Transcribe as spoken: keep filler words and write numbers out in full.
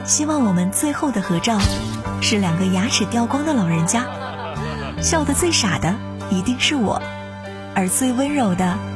希望我们最后的合照是两个牙齿掉光的老人家，笑得最傻的一定是我，而最温柔的